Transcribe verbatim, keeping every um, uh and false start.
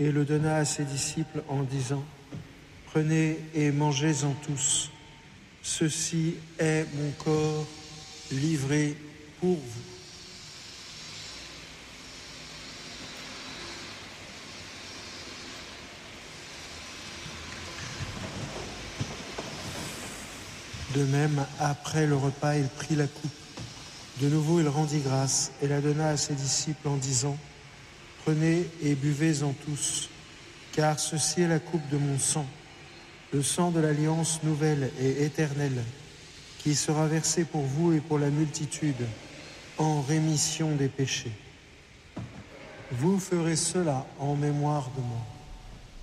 et le donna à ses disciples en disant : « Prenez et mangez-en tous. Ceci est mon corps livré pour vous. » De même, après le repas, il prit la coupe. De nouveau, il rendit grâce et la donna à ses disciples en disant : « Prenez et buvez-en tous, car ceci est la coupe de mon sang, le sang de l'alliance nouvelle et éternelle, qui sera versé pour vous et pour la multitude, en rémission des péchés. Vous ferez cela en mémoire de moi. »